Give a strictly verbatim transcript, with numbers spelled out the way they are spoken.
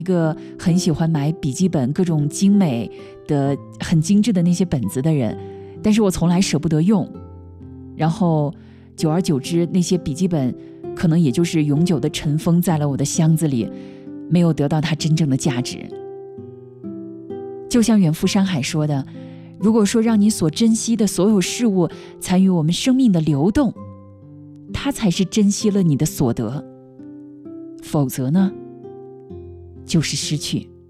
一个很喜欢买笔记本，各种精美的很精致的那些本子的人，但是我从来舍不得用，然后久而久之，那些笔记本可能也就是永久的尘封在了我的箱子里，没有得到它真正的价值。就像远赴山海说的，如果说让你所珍惜的所有事物参与我们生命的流动，它才是珍惜了你的所得，否则呢，就是失去。